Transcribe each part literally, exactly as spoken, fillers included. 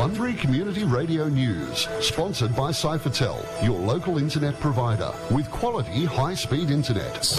Bunbury Community Radio News, sponsored by Cyphertel, your local internet provider with quality high-speed internet.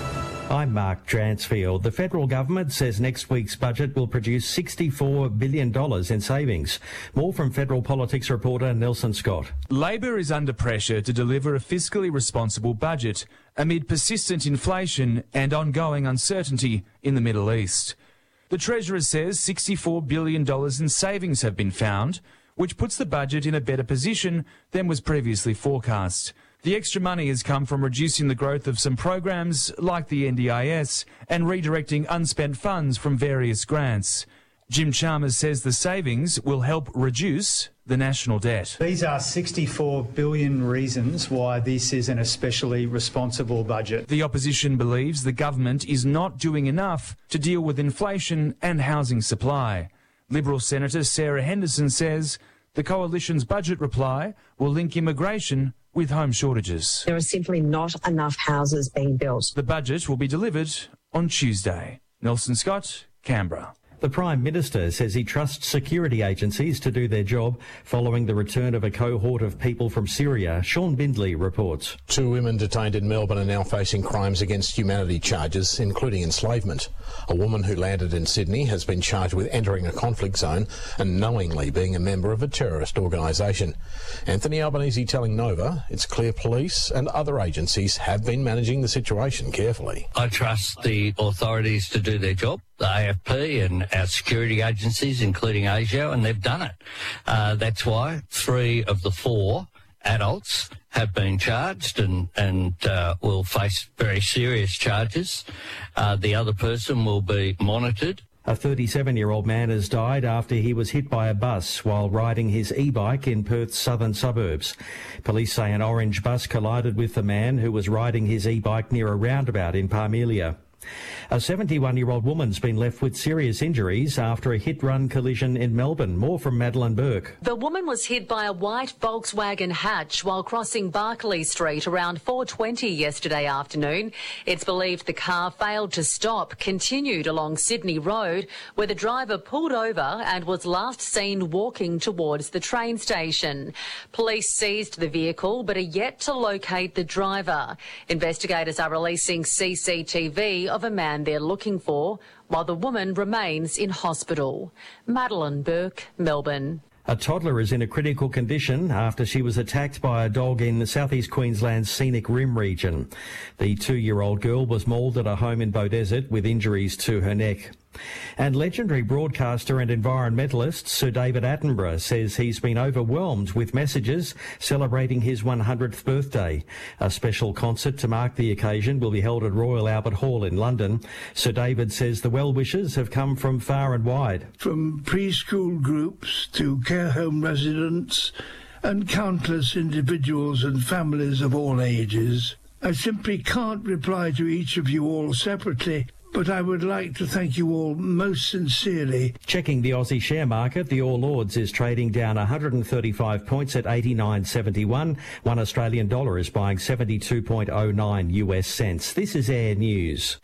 I'm Mark Dransfield. The federal government says next week's budget will produce sixty-four billion dollars in savings. More from federal politics reporter Nelson Scott. Labor is under pressure to deliver a fiscally responsible budget amid persistent inflation and ongoing uncertainty in the Middle East. The Treasurer says sixty-four billion dollars in savings have been found, which puts the budget in a better position than was previously forecast. The extra money has come from reducing the growth of some programs like the N D I S and redirecting unspent funds from various grants. Jim Chalmers says the savings will help reduce the national debt. These are sixty-four billion reasons why this is an especially responsible budget. The opposition believes the government is not doing enough to deal with inflation and housing supply. Liberal Senator Sarah Henderson says the coalition's budget reply will link immigration with home shortages. There are simply not enough houses being built. The budget will be delivered on Tuesday. Nelson Scott, Canberra. The Prime Minister says he trusts security agencies to do their job following the return of a cohort of people from Syria. Sean Bindley reports. Two women detained in Melbourne are now facing crimes against humanity charges, including enslavement. A woman who landed in Sydney has been charged with entering a conflict zone and knowingly being a member of a terrorist organisation. Anthony Albanese telling Nova it's clear police and other agencies have been managing the situation carefully. I trust the authorities to do their job, the A F P and our security agencies, including ASIO, and they've done it. Uh, that's why three of the four adults have been charged and, and uh, will face very serious charges. Uh, the other person will be monitored. A thirty-seven-year-old man has died after he was hit by a bus while riding his e-bike in Perth's southern suburbs. Police say an orange bus collided with the man who was riding his e-bike near a roundabout in Parmelia. A seventy-one-year-old woman's been left with serious injuries after a hit-run collision in Melbourne. More from Madeline Burke. The woman was hit by a white Volkswagen hatch while crossing Barclay Street around four twenty yesterday afternoon. It's believed the car failed to stop, continued along Sydney Road, where the driver pulled over and was last seen walking towards the train station. Police seized the vehicle but are yet to locate the driver. Investigators are releasing C C T V of a man they're looking for, while the woman remains in hospital. Madeline Burke, Melbourne. A toddler is in a critical condition after she was attacked by a dog in southeast Queensland's Scenic Rim region. The two-year-old girl was mauled at a home in Beaudesert with injuries to her neck. And legendary broadcaster and environmentalist Sir David Attenborough says he's been overwhelmed with messages celebrating his one hundredth birthday. A special concert to mark the occasion will be held at Royal Albert Hall in London. Sir David says the well-wishers have come from far and wide. From preschool groups to care home residents and countless individuals and families of all ages. I simply can't reply to each of you all separately, but I would like to thank you all most sincerely. Checking the Aussie share market, the All Ords is trading down one hundred thirty-five points at eighty-nine seventy-one. One Australian dollar is buying seventy-two point oh nine U S cents. This is Air News.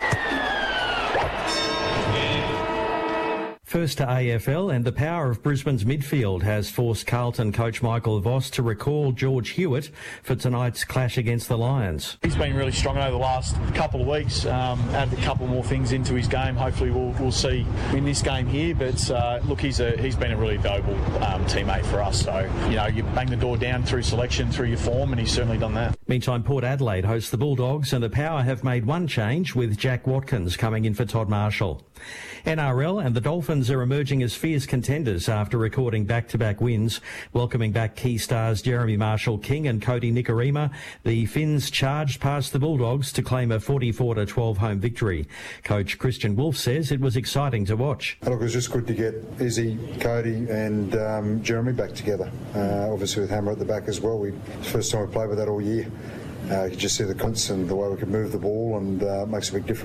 First to A F L, and the power of Brisbane's midfield has forced Carlton coach Michael Voss to recall George Hewitt for tonight's clash against the Lions. He's been really strong over the last couple of weeks, um, added a couple more things into his game. Hopefully we'll, we'll see in this game here, but uh, look, he's a, he's been a really valuable um, teammate for us. So, you know, you bang the door down through selection, through your form, and he's certainly done that. Meantime, Port Adelaide hosts the Bulldogs, and the power have made one change with Jack Watkins coming in for Todd Marshall. N R L and the Dolphins are emerging as fierce contenders after recording back-to-back wins, welcoming back key stars Jeremy Marshall-King and Cody Nikorima. The Finns charged past the Bulldogs to claim a forty-four to twelve home victory. Coach Christian Wolf says it was exciting to watch. Look, it was just good to get Izzy, Cody and um, Jeremy back together. Uh, obviously with Hammer at the back as well. We first time we played with that all year. Uh, you could just see the confidence and the way we could move the ball, and uh, it makes a big difference.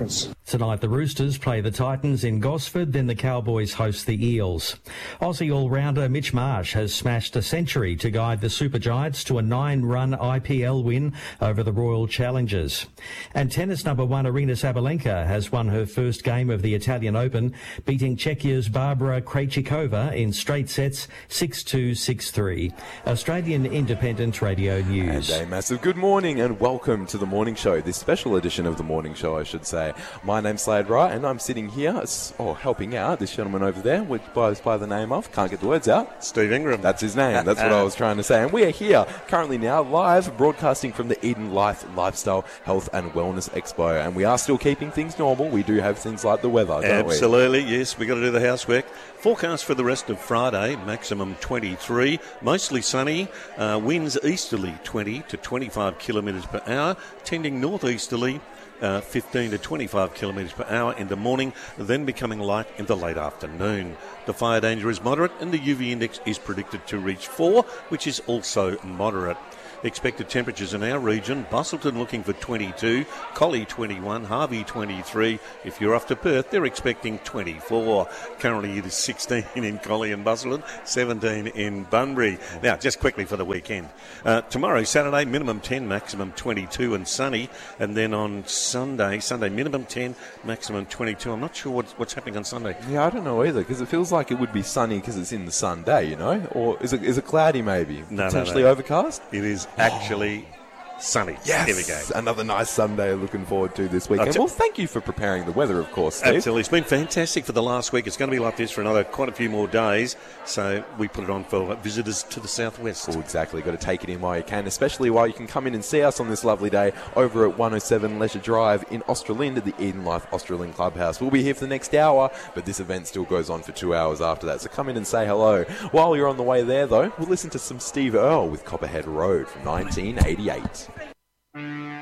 Tonight the Roosters play the Titans in Gosford, then the Cowboys host the Eels. Aussie all-rounder Mitch Marsh has smashed a century to guide the Super Giants to a nine-run I P L win over the Royal Challengers. And tennis number one Aryna Sabalenka has won her first game of the Italian Open, beating Czechia's Barbara Krejcikova in straight sets six two, six three. Australian Independent Radio News. And a massive good morning and welcome to the morning show, this special edition of the morning show, I should say. My name's Slade Wright and I'm sitting here, oh, helping out this gentleman over there, which goes by the name of, can't get the words out, Steve Ingram. That's his name, that's what I was trying to say. And we are here currently now live broadcasting from the Eden Life Lifestyle Health and Wellness Expo, and we are still keeping things normal. We do have things like the weather, don't Absolutely, we? yes, we've got to do the housework. Forecast for the rest of Friday, maximum twenty-three, mostly sunny, uh, winds easterly twenty to twenty-five kilometres per hour, tending northeasterly uh, fifteen to twenty-five kilometres per hour in the morning, then becoming light in the late afternoon. The fire danger is moderate and the U V index is predicted to reach four, which is also moderate. Expected temperatures in our region, Busselton looking for twenty-two, Collie twenty-one, Harvey twenty-three. If you're off to Perth, they're expecting twenty-four. Currently it is sixteen in Collie and Busselton, seventeen in Bunbury. Now, just quickly for the weekend. Uh, tomorrow, Saturday, minimum ten, maximum twenty-two and sunny. And then on Sunday, Sunday minimum ten, maximum twenty-two. I'm not sure what, what's happening on Sunday. Yeah, I don't know either, because it feels like it would be sunny because it's in the sun day, you know? Or is it is it cloudy maybe? No, Potentially no, no. overcast? It is actually sunny. Yes, Here we go. Another nice Sunday looking forward to this weekend. Well, thank you for preparing the weather, of course, Steve. Absolutely. It's been fantastic for the last week. It's going to be like this for another quite a few more days. So we put it on for visitors to the southwest. Well, exactly. Got to take it in while you can, especially while you can come in and see us on this lovely day over at one oh seven Leisure Drive in Australind at the Eden Life Australind Clubhouse. We'll be here for the next hour, but this event still goes on for two hours after that. So come in and say hello. While you're on the way there, though, we'll listen to some Steve Earle with Copperhead Road from nineteen eighty-eight.